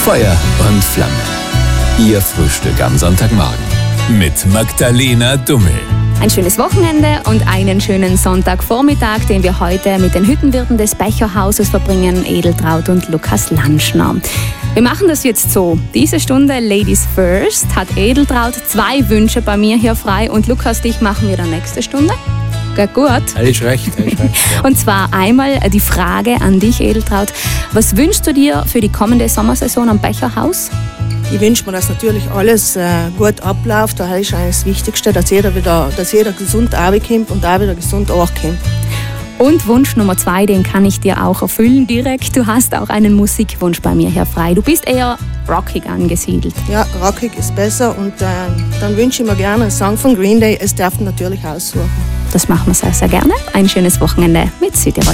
Feuer und Flamme. Ihr Frühstück am Sonntagmorgen mit Magdalena Dummel. Ein schönes Wochenende und einen schönen Sonntagvormittag, den wir heute mit den Hüttenwirten des Becherhauses verbringen, Edeltraud und Lukas Lanschner. Wir machen das jetzt so. Diese Stunde Ladies First hat Edeltraud 2 Wünsche bei mir hier frei und Lukas, dich machen wir dann nächste Stunde. Geht gut? Ist recht. Ja. Und zwar einmal die Frage an dich, Edeltraud. Was wünschst du dir für die kommende Sommersaison am Becherhaus? Ich wünsche mir, dass natürlich alles gut abläuft. Das ist eigentlich das Wichtigste, dass jeder gesund runterkommt und auch wieder gesund hochkommt. Und Wunsch Nummer 2, den kann ich dir auch erfüllen direkt. Du hast auch einen Musikwunsch bei mir hier frei. Du bist eher rockig angesiedelt. Ja, rockig ist besser. Und dann wünsche ich mir gerne einen Song von Green Day. Es darf natürlich aussuchen. Das machen wir sehr, sehr gerne. Ein schönes Wochenende mit Südtirol.